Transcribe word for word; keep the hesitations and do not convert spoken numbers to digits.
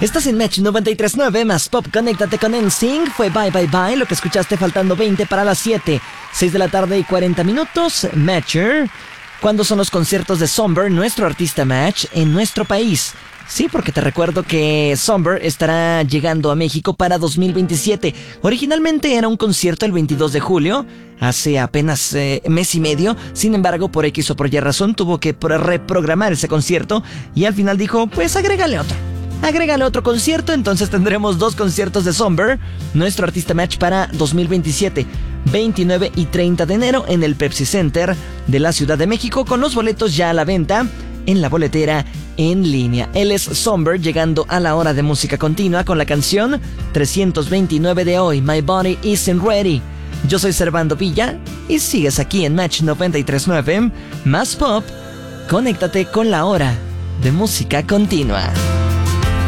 Estás en Match noventa y tres punto nueve más Pop. Conéctate con N Sync. Fue Bye Bye Bye, lo que escuchaste faltando veinte para las siete. seis de la tarde y cuarenta minutos. Matcher. ¿Cuándo son los conciertos de Somber, nuestro artista Match, en nuestro país? Sí, porque te recuerdo que Somber estará llegando a México para dos mil veintisiete. Originalmente era un concierto el veintidós de julio, hace apenas eh, mes y medio. Sin embargo, por X o por Y razón, tuvo que reprogramar ese concierto y al final dijo, pues agrégale otro. Agrégale otro concierto, entonces tendremos dos conciertos de Somber, nuestro artista Match, para dos mil veintisiete, veintinueve y treinta de enero en el Pepsi Center de la Ciudad de México, con los boletos ya a la venta en la boletera en línea. Él es Somber, llegando a la hora de música continua con la canción trescientos veintinueve de hoy, My Body Isn't Ready. Yo soy Servando Villa y sigues aquí en Match noventa y tres punto nueve, más Pop. Conéctate con la hora de música continua.